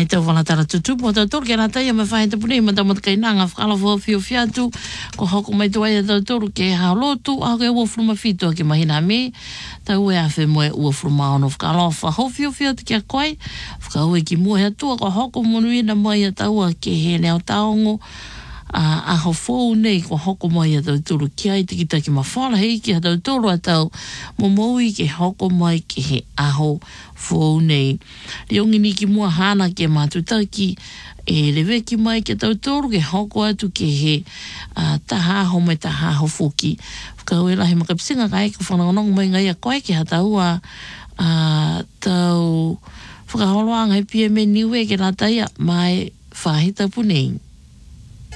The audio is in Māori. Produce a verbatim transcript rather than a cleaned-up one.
mai tau wala tara tutu po tau tolu ke la tai me fai te puni ma tau kai nanga whakala fo fio fiatu ko hoko mai tu ai tau tolu ke ha lotu a ke wo fruma fito ke mahina me tau e a fe mo e wo fruma ono whakala fa ho fio fiatu ke koi whakau e ki mua he tua ko hoko monui na mai a tau a ke he neo taongo a a ho fo nei ko hoko mai a tau tolu ki ai te ki ta ki ma whala hei ki a tau tolu a tau mo moui ke hoko mai ke he aho fo nei riongi ni ki mua hana ke matuta ki e lewe ki mai ke tau tolu ke hoko atu ke he uh, taha ho mai taha ho fuki whakau e lahi makapisinga kai ko whanangonong mai ngai a koe ke hatau a uh, tau whakaholoanga he pia me niwe ke la taia mai whahita puneng.